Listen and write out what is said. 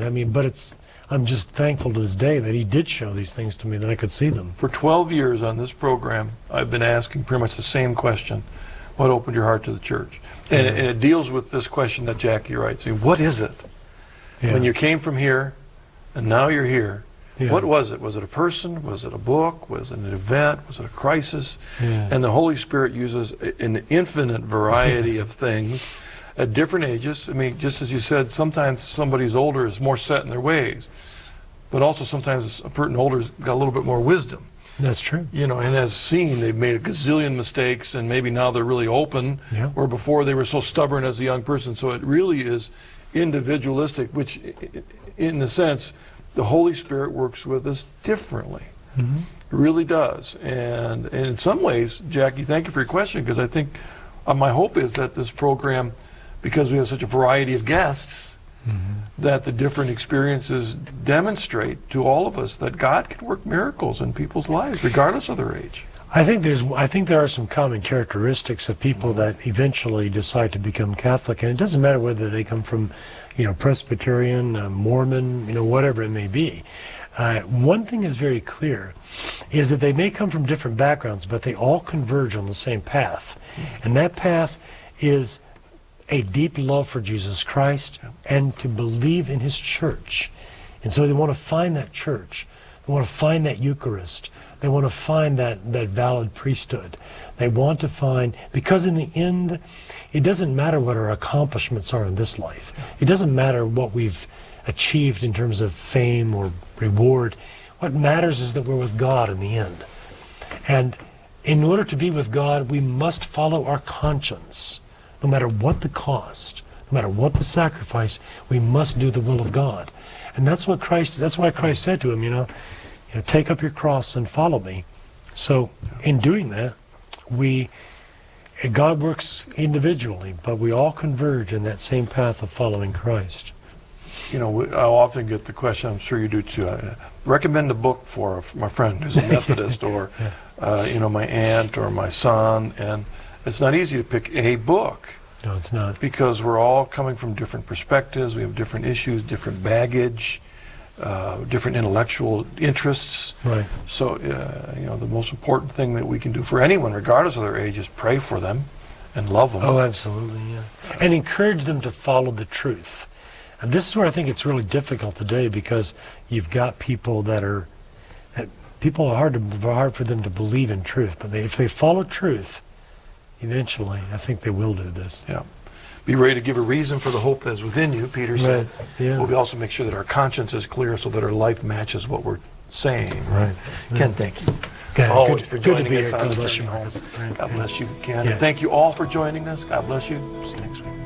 I mean, but I'm just thankful to this day that he did show these things to me, that I could see them. For 12 years on this program, I've been asking pretty much the same question. What opened your heart to the church? And it deals with this question that Jackie writes. I mean, what is it? Yeah. When you came from here and now you're here, Yeah. what was it? Was it a person? Was it a book? Was it an event? Was it a crisis? Yeah. And the Holy Spirit uses an infinite variety of things at different ages. I mean, just as you said, sometimes somebody's older is more set in their ways, but also sometimes a person older has got a little bit more wisdom. That's true. You know, and as seen, they've made a gazillion mistakes, and maybe now they're really open, Yeah. where before they were so stubborn as a young person. So it really is individualistic, which, in a sense, the Holy Spirit works with us differently. Mm-hmm. It really does. And in some ways, Jackie, thank you for your question, because I think my hope is that this program, because we have such a variety of guests, that the different experiences demonstrate to all of us that God can work miracles in people's lives, regardless of their age. I think there are some common characteristics of people that eventually decide to become Catholic, and it doesn't matter whether they come from, Presbyterian, Mormon, whatever it may be. One thing is very clear, is that they may come from different backgrounds, but they all converge on the same path, and that path is a deep love for Jesus Christ and to believe in his church. And so they want to find that church. They want to find that Eucharist. They want to find that valid priesthood. They want to find, because in the end, it doesn't matter what our accomplishments are in this life. It doesn't matter what we've achieved in terms of fame or reward. What matters is that we're with God in the end. And in order to be with God, we must follow our conscience. No matter what the cost, no matter what the sacrifice, we must do the will of God. And that's why Christ said to him, take up your cross and follow me. So in doing that, God works individually, but we all converge in that same path of following Christ. I'll often get the question, I'm sure you do too, recommend a book for my friend who's a Methodist, or my aunt or my son, and it's not easy to pick a book. No, it's not. Because we're all coming from different perspectives, we have different issues, different baggage, different intellectual interests. Right. So, the most important thing that we can do for anyone, regardless of their age, is pray for them and love them. Oh, absolutely, yeah. And encourage them to follow the truth. And this is where I think it's really difficult today, because you've got people people are hard for them to believe in truth, but if they follow truth, eventually, I think they will do this. Yeah. Be ready to give a reason for the hope that is within you, Peter said. Right. Yeah. We'll also make sure that our conscience is clear so that our life matches what we're saying. Right. Ken, thank you. Okay. Always for good to joining be us here. on God bless you, Journey Home. Marcus. God bless you, Ken. Yeah. And thank you all for joining us. God bless you. See you next week.